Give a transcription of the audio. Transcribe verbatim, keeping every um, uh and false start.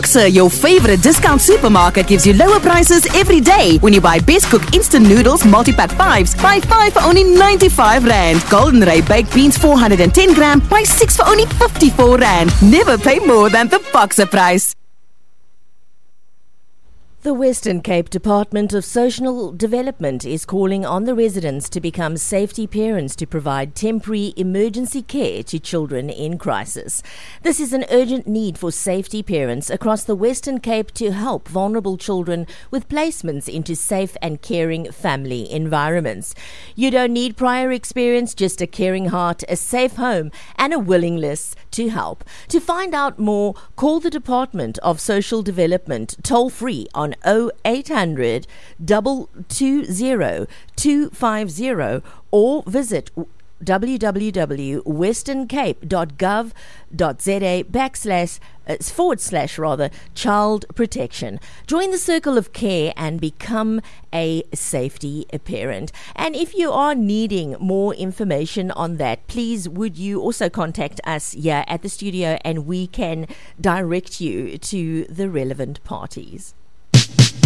Boxer, your favorite discount supermarket, gives you lower prices every day. When you buy Best Cook instant noodles multi-pack fives, buy five for only ninety-five rand. Golden Ray baked beans four hundred ten gram, buy six for only fifty-four rand. Never pay more than the Boxer price. The Western Cape Department of Social Development is calling on the residents to become safety parents to provide temporary emergency care to children in crisis. This is an urgent need for safety parents across the Western Cape to help vulnerable children with placements into safe and caring family environments. You don't need prior experience, just a caring heart, a safe home, and a willingness to help. To find out more, call the Department of Social Development toll free on oh eight hundred, two two zero, two five zero or visit w w w dot western cape dot gov dot z a backslash uh, forward slash rather child protection. Join the circle of care and become a safety parent. And if you are needing more information on that, please would you also contact us here at the studio and we can direct you to the relevant parties.